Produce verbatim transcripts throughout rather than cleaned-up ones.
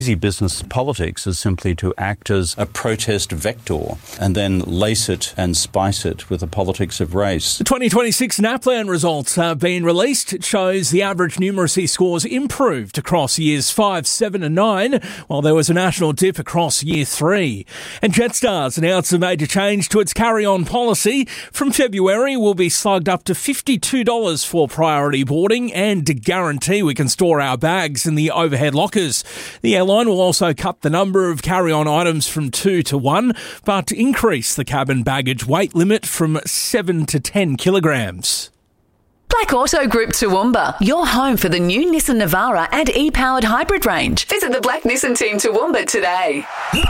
Easy business politics is simply to act as a protest vector and then lace it and spice it with the politics of race. The twenty twenty-six NAPLAN results have been released. It shows the average numeracy scores improved across years five, seven and nine, while there was a national dip across year three. And Jetstar's announced a major change to its carry-on policy. From February, we'll be slugged up to fifty-two dollars for priority boarding and to guarantee we can store our bags in the overhead lockers. The airline will also cut the number of carry-on items from two to one, but increase the cabin baggage weight limit from seven to ten kilograms. Black Auto Group Toowoomba, your home for the new Nissan Navara and e-powered hybrid range. Visit the Black Nissan team Toowoomba today.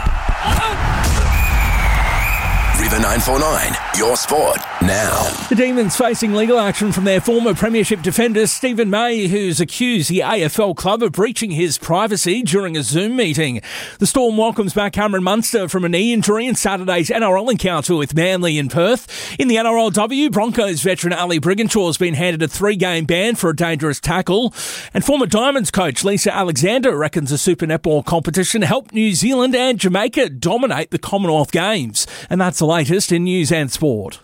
River nine four nine, your sport now. The Demons facing legal action from their former premiership defender Stephen May, who's accused the A F L club of breaching his privacy during a Zoom meeting. The Storm welcomes back Cameron Munster from a knee injury in Saturday's N R L encounter with Manly in Perth. In the N R L W, Broncos veteran Ali Brigginshaw's been handed a three-game ban for a dangerous tackle. And former Diamonds coach Lisa Alexander reckons the Super Netball competition helped New Zealand and Jamaica dominate the Commonwealth Games. And that's the latest in news and sport.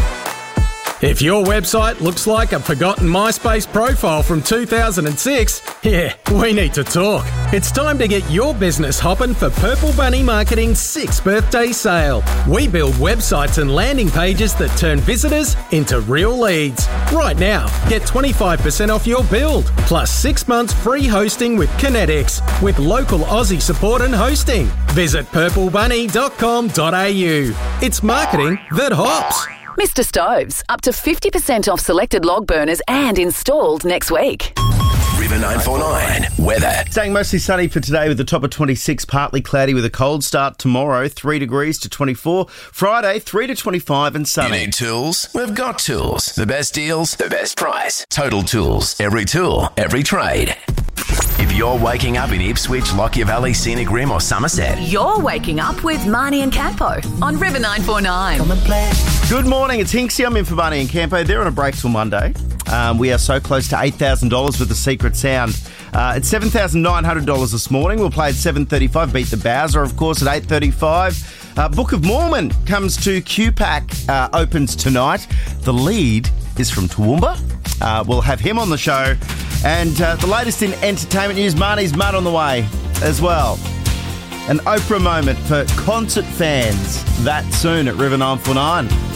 If your website looks like a forgotten MySpace profile from two thousand six, yeah, we need to talk. It's time to get your business hopping for Purple Bunny Marketing's sixth birthday sale. We build websites and landing pages that turn visitors into real leads. Right now, get twenty-five percent off your build, plus six months free hosting with Kinetics, with local Aussie support and hosting. Visit purple bunny dot com dot a u. It's marketing that hops. Mister Stoves, up to fifty percent off selected log burners and installed next week. River nine four nine, weather. Staying mostly sunny for today with a top of twenty-six, partly cloudy with a cold start tomorrow, three degrees to twenty-four. Friday, three to twenty-five and sunny. You need tools? We've got tools. The best deals, the best price. Total Tools. Every tool, every trade. If you're waking up in Ipswich, Lockyer Valley, Scenic Rim or Somerset, You're waking up with Marnie and Campo on River nine four nine. Come and play. Good morning, it's Hinksy. I'm in for Barney and Campo. They're on a break till Monday. Um, we are so close to eight thousand dollars with the Secret Sound. Uh, it's seven thousand nine hundred dollars this morning. We'll play at seven thirty-five. Beat the Bowser, of course, at eight thirty-five. Uh, Book of Mormon comes to Q PAC, uh, opens tonight. The lead is from Toowoomba. Uh, we'll have him on the show. And uh, the latest in entertainment news, Marnie's Mud on the way as well. An Oprah moment for concert fans that soon at River nine four nine.